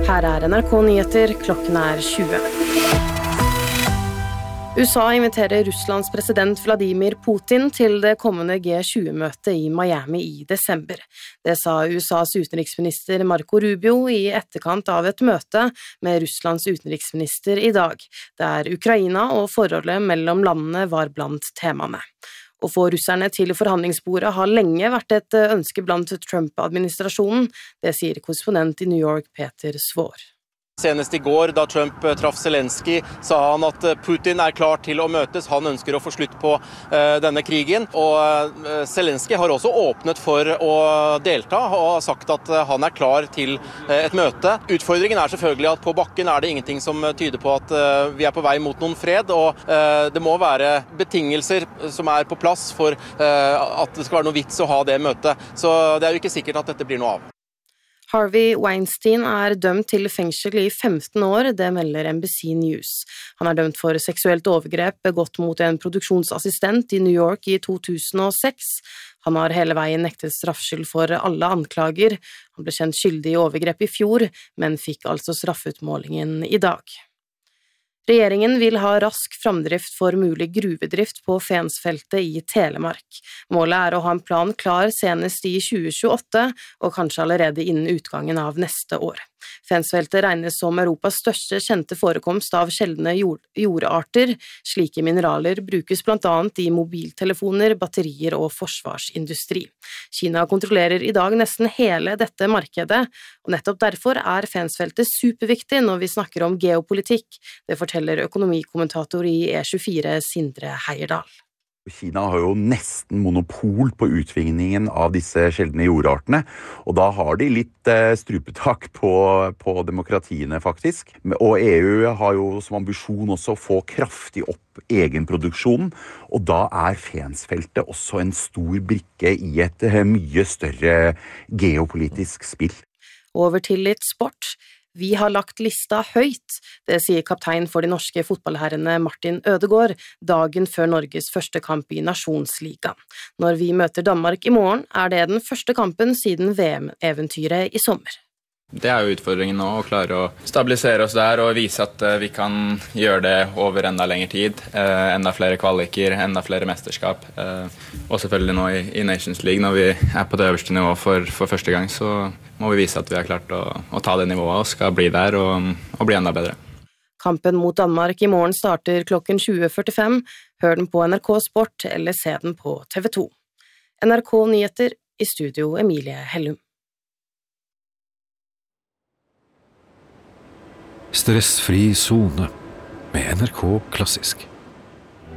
Her NRK Nyheter, klokken 20. USA inviterer Russlands president Vladimir Putin til det kommende G20-møtet i Miami i desember. Det sa USAs utenriksminister Marco Rubio i etterkant av et møte med Russlands utenriksminister i dag, der Ukraina og forholdet mellom landene var blant temaene. Å få russerne til forhandlingsbordet har lenge vært et ønske blant Trump-administrasjonen, det sier korrespondent i New York Peter Svår. Senest i går, da Trump traff Zelensky, sa han at Putin klar til å møtes. Han ønsker å få slutt på denne krigen. Og Zelensky har også åpnet for å delta og har sagt at han klar til et møte. Utfordringen selvfølgelig at på bakken det ingenting som tyder på at vi på vei mot noen fred. Og det må være betingelser som på plass for at det skal være noe vits å ha det møtet. Så det jo ikke sikkert at dette blir noe av. Harvey Weinstein dømt til fengsel i 15 år, det melder NBC News. Han dømt for seksuelt overgrep begått mot en produksjonsassistent i New York i 2006. Han har hele veien nektet straffskyld for alle anklager. Han ble kjent skyldig i overgrep i fjor, men fikk altså straffutmålingen i dag. Regjeringen vil ha rask framdrift for mulig gruvedrift på Fensfeltet i Telemark. Målet å ha en plan klar senest i 2028, og kanskje allerede innen utgangen av neste år. Fensfeltet regnes som Europas største kjente forekomst av sjeldne jordarter. Slike mineraler brukes blant annet i mobiltelefoner, batterier og forsvarsindustri. Kina kontrollerer i dag nesten hele dette markedet, og nettopp derfor Fensfeltet superviktig når vi snakker om geopolitikk. Det forteller økonomikommentator i E24 Sindre Heierdal. Kina har jo nesten monopol på utvinningen av disse sjeldne jordartene, og da har de litt strupetak på demokratiene faktisk. Og EU har jo som ambisjon også å få kraftig opp egenproduksjonen, og da Fensfeltet også en stor brikke i et mye større geopolitisk spill. Over til litt sport. Vi har lagt lista høyt, det sier kaptein for de norske fotballherrene Martin Ødegaard dagen før Norges første kamp i Nasjonsligaen. Når vi møter Danmark i morgen, det den første kampen siden VM-eventyret i sommer. Det jo utfordringen nå, å klare å stabilisere oss der og vise at vi kan gjøre det over enda lengre tid. Enda flere kvaliker, enda flere mesterskap. Og selvfølgelig nå i Nations League, når vi på det øverste nivået for første gang, så må vi vise at vi har klart å ta det nivået og skal bli der og bli enda bedre. Kampen mot Danmark i morgen starter klokken 20:45. Hør den på NRK Sport eller se den på TV 2. NRK Nyheter, i studio Emilie Hellum. Stressfri zone med NRK Klassisk.